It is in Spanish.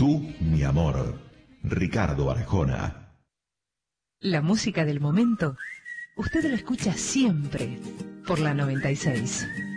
Tú, mi amor. Ricardo Arjona. La música del momento, usted la escucha siempre por la 96.